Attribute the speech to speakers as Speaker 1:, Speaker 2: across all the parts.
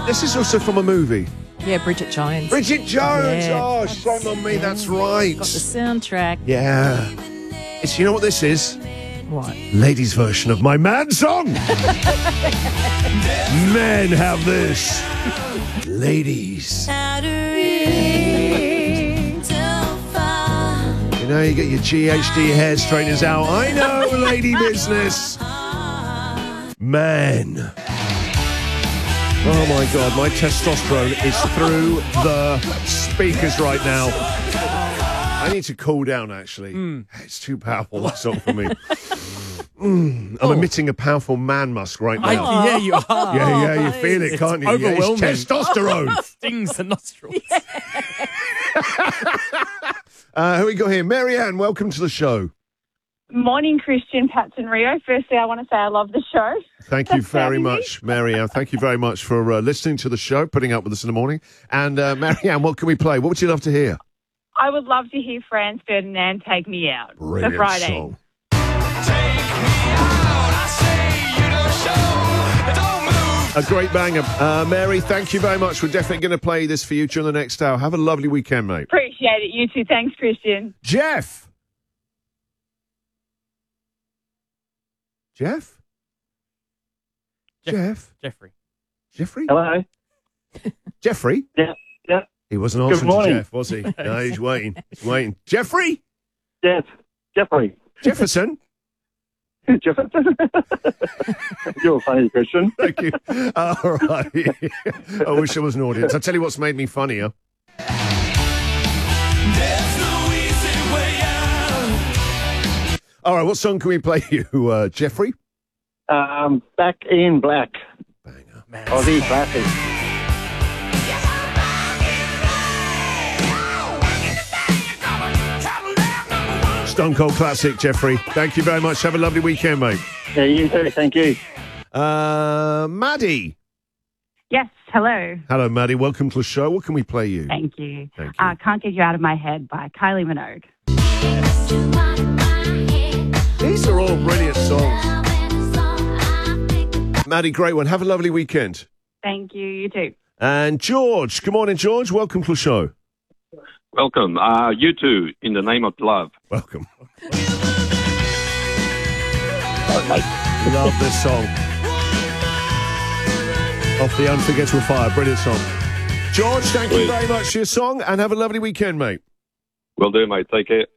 Speaker 1: This is also from a movie.
Speaker 2: Yeah, Bridget Jones.
Speaker 1: Bridget Jones!
Speaker 2: Yeah.
Speaker 1: Oh, shame on me, that's right.
Speaker 2: Got the soundtrack.
Speaker 1: Yeah. You know what this is?
Speaker 2: What?
Speaker 1: Ladies' version of my man song. Men have this. Ladies. You know, you get your GHD hair straighteners out. I know, lady business. Men. Oh my God, my testosterone is through the speakers right now. I need to cool down, actually. It's too powerful, that song for me. I'm emitting a powerful man musk right now.
Speaker 3: Yeah, you are.
Speaker 1: Yeah, you feel it, can't you?
Speaker 3: Overwhelming.
Speaker 1: Yeah, it's testosterone.
Speaker 3: Stings the nostrils.
Speaker 1: Who we got here? Marianne, welcome to the show.
Speaker 4: Morning, Christian, Pats and Rio. Firstly, I want to say I love the show.
Speaker 1: Thank you very much, Marianne. Thank you very much for listening to the show, putting up with us in the morning. And Marianne, what can we play? What would you love to hear?
Speaker 4: I would love to hear Franz Ferdinand Take Me Out
Speaker 1: Brilliant
Speaker 4: for Friday.
Speaker 1: song. A great banger. Mary, thank you very much. We're definitely going to play this for you during the next hour. Have a lovely weekend, mate.
Speaker 4: Appreciate it. You too. Thanks, Christian.
Speaker 1: Jeff? Jeff?
Speaker 3: Jeffrey.
Speaker 1: Jeffrey?
Speaker 5: Hello.
Speaker 1: Jeffrey?
Speaker 5: Yeah.
Speaker 1: He wasn't answering to
Speaker 5: morning.
Speaker 1: Jeff, was he? No, he's waiting. He's waiting. Jeffrey?
Speaker 5: Jeffrey.
Speaker 1: Jefferson?
Speaker 5: Jefferson. You're funny, Christian.
Speaker 1: Thank you. All right. I wish there was an audience. I'll tell you what's made me funnier. All right, what song can we play you, Jeffrey?
Speaker 5: Back in Black.
Speaker 1: Banger.
Speaker 5: Aussie classic.
Speaker 1: Stone Cold Classic, Jeffrey. Thank you very much. Have a lovely weekend, mate.
Speaker 5: Yeah, you too. Thank you.
Speaker 1: Maddie.
Speaker 4: Yes, hello.
Speaker 1: Hello, Maddie. Welcome to the show. What can we play you?
Speaker 4: Thank you.
Speaker 1: Thank you.
Speaker 4: Can't Get You Out of My Head by Kylie Minogue.
Speaker 1: These are all brilliant songs. Maddie, great one. Have a lovely weekend.
Speaker 4: Thank you. You too.
Speaker 1: And George. Good morning, George. Welcome to the show.
Speaker 6: Welcome. You too, in the name of love.
Speaker 1: Welcome. Love this song. Off the Unforgettable Fire. Brilliant song. George, thank you very much for your song and have a lovely weekend, mate.
Speaker 6: Will do, mate. Take care.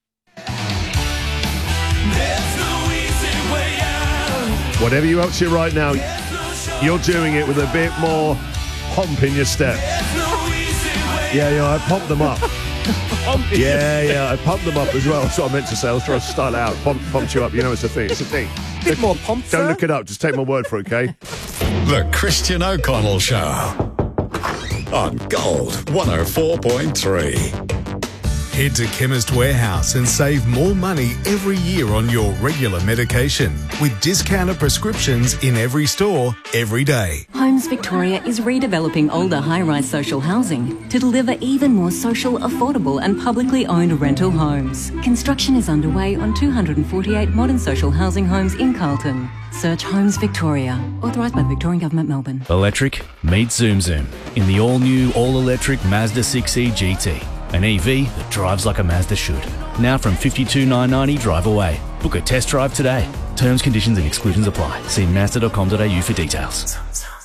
Speaker 1: Whatever you're up to right now, you're doing it with a bit more pomp in your step. Yeah, I pumped them up. Yeah, I pumped them up as well. That's what I meant to say. I was trying to style it out. Pumped you up. You know, it's a thing. It's a thing.
Speaker 3: Bit more pomp,
Speaker 1: Don't
Speaker 3: sir.
Speaker 1: look it up. Just take my word for it, okay?
Speaker 7: The Christian O'Connell Show on Gold 104.3. Head to Chemist Warehouse and save more money every year on your regular medication with discounted prescriptions in every store, every day.
Speaker 8: Homes Victoria is redeveloping older high-rise social housing to deliver even more social, affordable and publicly owned rental homes. Construction is underway on 248 modern social housing homes in Carlton. Search Homes Victoria, authorised by the Victorian Government, Melbourne.
Speaker 9: Electric, meet Zoom Zoom in the all-new, all-electric Mazda 6e GT. An EV that drives like a Mazda should. Now from $52,990 drive away. Book a test drive today. Terms, conditions and exclusions apply. See Mazda.com.au for details.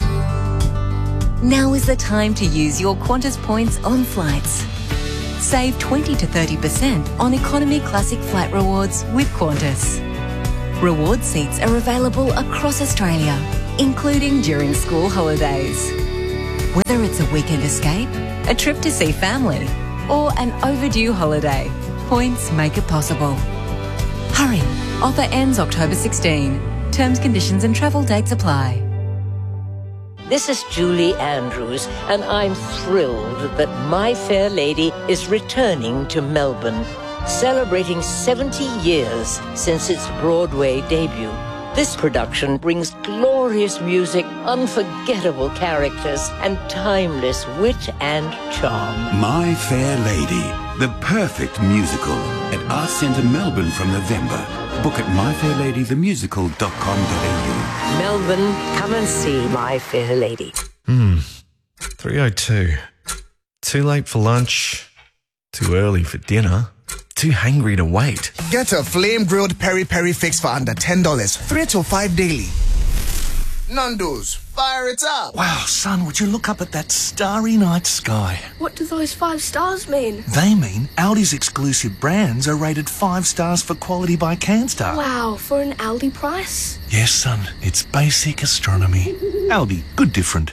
Speaker 8: Now is the time to use your Qantas points on flights. Save 20 to 30% on Economy Classic Flight Rewards with Qantas. Reward seats are available across Australia, including during school holidays. Whether it's a weekend escape, a trip to see family, or an overdue holiday, points make it possible. Hurry! Offer ends October 16. Terms, conditions and travel dates apply.
Speaker 10: This is Julie Andrews, and I'm thrilled that My Fair Lady is returning to Melbourne, celebrating 70 years since its Broadway debut. This production brings glorious music, unforgettable characters, and timeless wit and charm.
Speaker 11: My Fair Lady, the perfect musical at Arts Centre Melbourne from November. Book at myfairladythemusical.com.au.
Speaker 10: Melbourne, come and see My Fair Lady.
Speaker 12: 3:02. Too late for lunch. Too early for dinner. Too hungry to wait.
Speaker 13: Get a flame-grilled peri-peri fix for under $10. 3 to 5 daily. Nando's, fire it up.
Speaker 14: Wow, son, would you look up at that starry night sky?
Speaker 15: What do those 5 stars mean?
Speaker 14: They mean Aldi's exclusive brands are rated 5 stars for quality by CanStar.
Speaker 15: Wow, for an Aldi price?
Speaker 14: Yes, son, it's basic astronomy. Aldi, good different.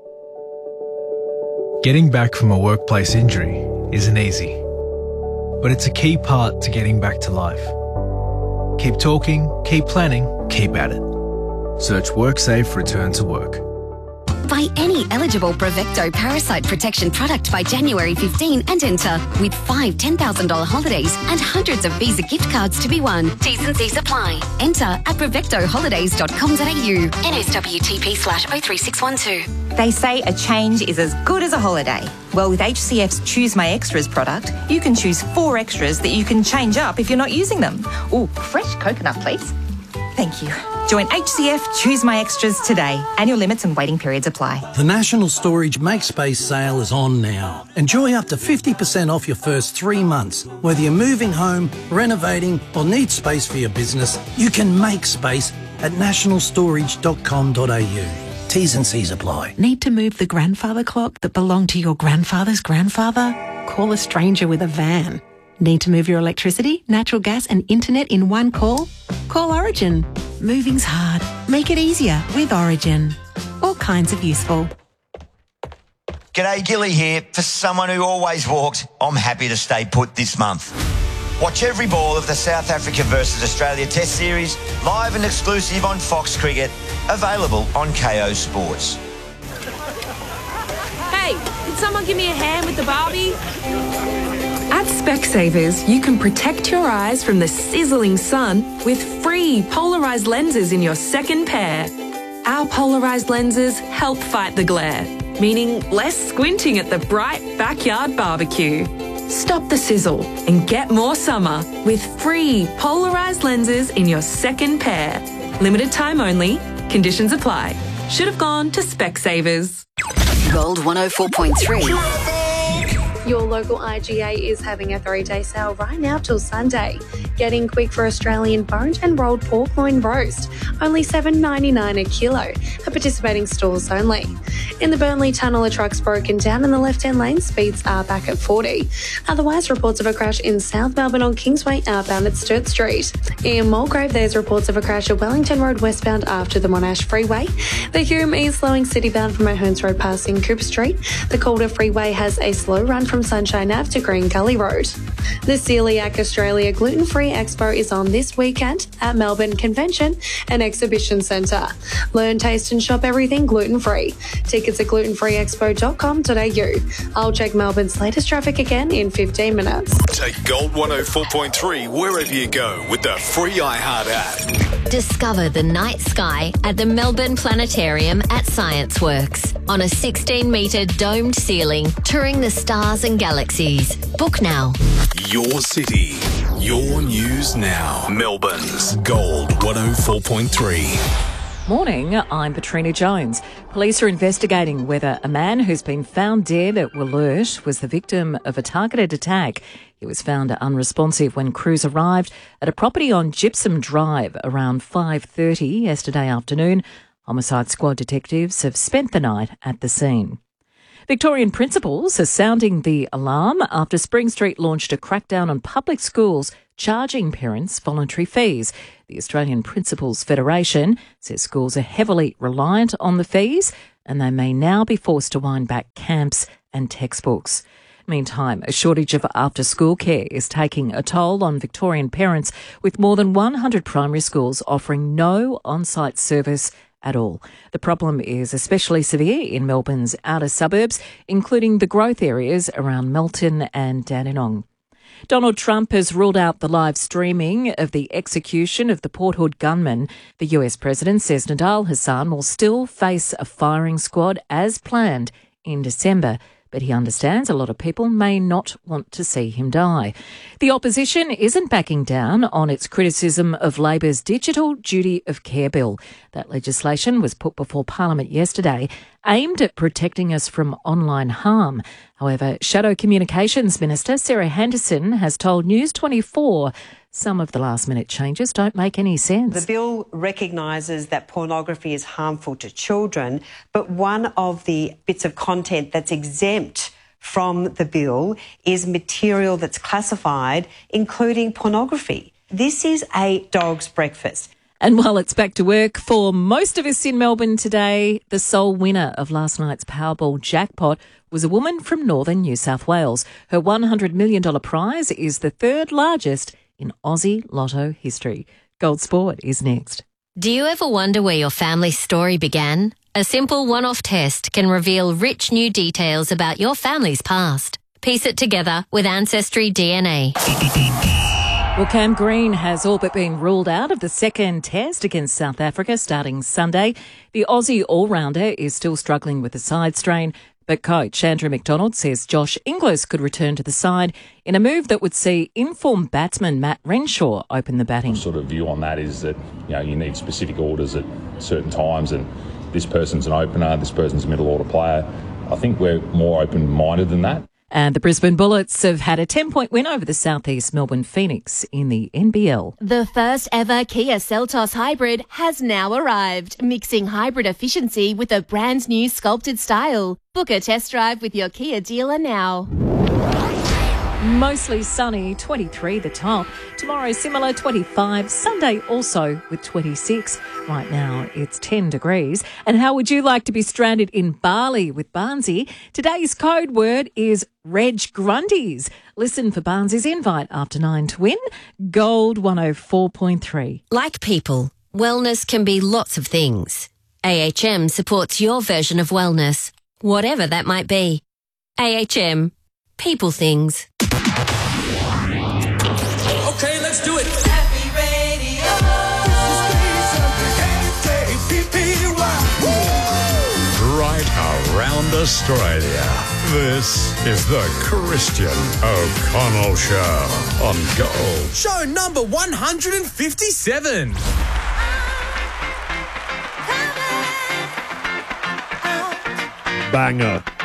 Speaker 16: Getting back from a workplace injury isn't easy, but it's a key part to getting back to life. Keep talking, keep planning, keep at it. Search WorkSafe Return to Work.
Speaker 17: Buy any eligible Brevecto parasite protection product by January 15 and enter with 5 $10,000 holidays and hundreds of Visa gift cards to be won. T's and C's apply. Enter at brevectoholidays.com.au. NSWTP/03612.
Speaker 18: They say a change is as good as a holiday. Well, with HCF's Choose My Extras product, you can choose 4 extras that you can change up if you're not using them. Ooh, fresh coconut, please. Thank you. Join HCF Choose My Extras today. Annual limits and waiting periods apply.
Speaker 19: The National Storage Make Space sale is on now. Enjoy up to 50% off your first 3 months. Whether you're moving home, renovating or need space for your business, you can make space at nationalstorage.com.au. T's and C's apply.
Speaker 20: Need to move the grandfather clock that belonged to your grandfather's grandfather? Call a stranger with a van. Need to move your electricity, natural gas and internet in one call? Call Origin. Moving's hard. Make it easier with Origin. All kinds of useful.
Speaker 21: G'day, Gilly here. For someone who always walks, I'm happy to stay put this month. Watch every ball of the South Africa versus Australia Test Series live and exclusive on Fox Cricket, available on KO Sports.
Speaker 22: Hey, can someone give me a hand with the Barbie? At Specsavers, you can protect your eyes from the sizzling sun with free polarised lenses in your second pair. Our polarised lenses help fight the glare, meaning less squinting at the bright backyard barbecue. Stop the sizzle and get more summer with free polarised lenses in your second pair. Limited time only. Conditions apply. Should have gone to Specsavers.
Speaker 17: Gold 104.3.
Speaker 15: Your local IGA is having a 3-day sale right now till Sunday. Get in quick for Australian boned and rolled pork loin roast. Only $7.99 a kilo. At participating stores only. In the Burnley Tunnel, a truck's broken down in the left-hand lane. Speeds are back at 40. Otherwise, reports of a crash in South Melbourne on Kingsway outbound at Sturt Street. In Mulgrave, there's reports of a crash at Wellington Road westbound after the Monash Freeway. The Hume is slowing citybound from O'Hearns Road passing Cooper Street. The Calder Freeway has a slow run from Sunshine Ave to Green Gully Road. The Celiac Australia Gluten-Free Expo is on this weekend at Melbourne Convention and Exhibition Centre. Learn, taste and shop everything gluten-free. Tickets at glutenfreeexpo.com.au. I'll check Melbourne's latest traffic again in 15 minutes.
Speaker 7: Take Gold 104.3 wherever you go with the free iHeart app.
Speaker 23: Discover the night sky at the Melbourne Planetarium at ScienceWorks. On a 16-metre domed ceiling, touring the stars and galaxies. Book now.
Speaker 7: Your city, your news now. Melbourne's Gold 104.3.
Speaker 2: Morning, I'm Katrina Jones. Police are investigating whether a man who's been found dead at Wollert was the victim of a targeted attack. He was found unresponsive when crews arrived at a property on Gypsum Drive around 5:30 yesterday afternoon. Homicide Squad detectives have spent the night at the scene. Victorian principals are sounding the alarm after Spring Street launched a crackdown on public schools charging parents voluntary fees. The Australian Principals Federation says schools are heavily reliant on the fees and they may now be forced to wind back camps and textbooks. Meantime, a shortage of after-school care is taking a toll on Victorian parents, with more than 100 primary schools offering no on-site service at all. The problem is especially severe in Melbourne's outer suburbs, including the growth areas around Melton and Dandenong. Donald Trump has ruled out the live streaming of the execution of the Port Hood gunman. The US president says Nidal Hassan will still face a firing squad as planned in December, but he understands a lot of people may not want to see him die. The opposition isn't backing down on its criticism of Labor's Digital Duty of Care Bill. That legislation was put before Parliament yesterday, aimed at protecting us from online harm. However, Shadow Communications Minister Sarah Henderson has told News 24 some of the last-minute changes don't make any sense.
Speaker 4: The bill recognises that pornography is harmful to children, but one of the bits of content that's exempt from the bill is material that's classified, including pornography. This is a dog's breakfast.
Speaker 2: And while it's back to work for most of us in Melbourne today, the sole winner of last night's Powerball jackpot was a woman from northern New South Wales. Her $100 million prize is the third largest in Aussie Lotto history. Gold Sport is next.
Speaker 23: Do you ever wonder where your family's story began? A simple one-off test can reveal rich new details about your family's past. Piece it together with Ancestry DNA.
Speaker 2: Well, Cam Green has all but been ruled out of the second test against South Africa starting Sunday. The Aussie all-rounder is still struggling with a side strain, but coach Andrew McDonald says Josh Inglis could return to the side in a move that would see informed batsman Matt Renshaw open the batting.
Speaker 5: My sort of view on that is that you need specific orders at certain times, and this person's an opener, this person's a middle order player. I think we're more open-minded than that.
Speaker 2: And the Brisbane Bullets have had a 10-point win over the South East Melbourne Phoenix in the NBL.
Speaker 6: The first ever Kia Seltos Hybrid has now arrived, mixing hybrid efficiency with a brand new sculpted style. Book a test drive with your Kia dealer now.
Speaker 2: Mostly sunny, 23 the top. Tomorrow similar, 25. Sunday also with 26. Right now it's 10 degrees. And how would you like to be stranded in Bali with Barnsey? Today's code word is Reg Grundies. Listen for Barnsey's invite after 9 to win Gold 104.3.
Speaker 23: Like people, wellness can be lots of things. AHM supports your version of wellness, whatever that might be. AHM, people things.
Speaker 24: Okay, let's do it.
Speaker 25: Happy Radio.
Speaker 7: Right around Australia. This is the Christian O'Connell Show on Gold.
Speaker 24: Show number 157.
Speaker 1: Banger.